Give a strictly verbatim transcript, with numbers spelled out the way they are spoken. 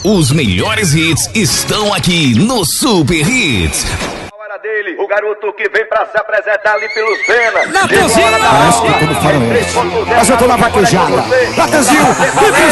Os melhores hits estão aqui no Super Hits. Dele, o garoto que vem pra se apresentar ali pelo Sena. Natanzinho! Parece que tudo faroeste. Mas eu tô na vaquejada. Natanzinho, vem pro